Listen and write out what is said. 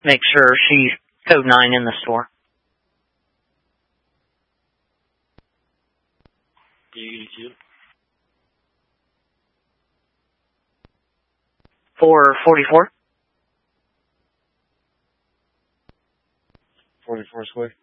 make sure she's code 9 in the store. DEQ. 444. 44 Square.